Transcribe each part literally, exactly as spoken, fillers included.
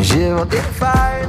Život je fajn,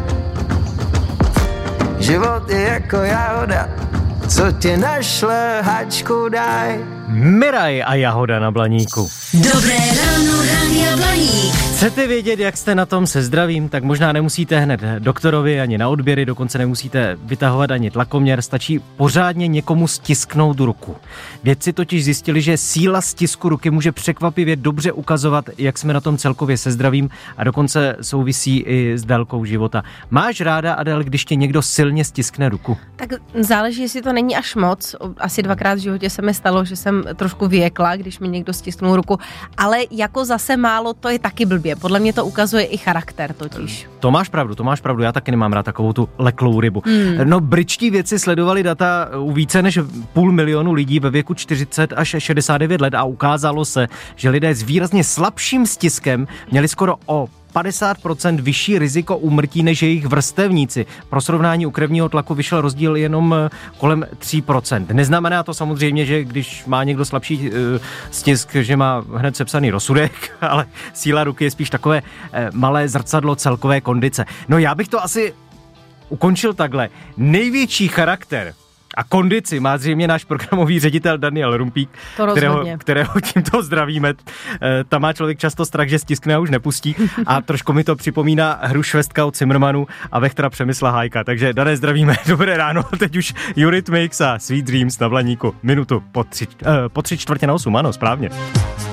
život je jako jahoda, co tě našle, hačku daj. Miraj a Jahoda na Blaníku. Dobré ráno, Rádia Blaník. Chcete vědět, jak jste na tom se zdravím? Tak možná nemusíte hned doktorovi ani na odběry, dokonce nemusíte vytahovat ani tlakoměr, stačí pořádně někomu stisknout ruku. Vědci totiž zjistili, že síla stisku ruky může překvapivě dobře ukazovat, jak jsme na tom celkově se zdravím a dokonce souvisí i s délkou života. Máš ráda, Adel, když tě někdo silně stiskne ruku? Tak záleží, jestli to není až moc. Asi dvakrát v životě se mi stalo, že jsem trošku věkla, když mi někdo stisknul ruku, ale jako zase málo, to je taky blbě. Podle mě to ukazuje i charakter totiž. To máš pravdu, to máš pravdu, já taky nemám rád takovou tu leklou rybu. Hmm. No, britští vědci sledovali data u více než půl milionu lidí ve věku čtyřicet až šedesát devět let a ukázalo se, že lidé s výrazně slabším stiskem měli skoro o padesát procent vyšší riziko úmrtí než jejich vrstevníci. Pro srovnání u krevního tlaku vyšel rozdíl jenom kolem tři procenta. Neznamená to samozřejmě, že když má někdo slabší uh, stisk, že má hned sepsaný rozsudek, ale síla ruky je spíš takové uh, malé zrcadlo celkové kondice. No já bych to asi ukončil takhle. Největší charakter a kondici má zřejmě náš programový ředitel Daniel Rumpík, kterého, kterého tímto zdravíme. E, tam má člověk často strach, že stiskne a už nepustí. A trošku mi to připomíná hru Švestka od Zimmermanu a Vechtra Přemysla Hájka. Takže Dané, zdravíme. Dobré ráno. Teď už Eurythmics a Sweet Dreams na Blaníku. Minutu po tři, e, po tři čtvrtě na osm, ano, správně.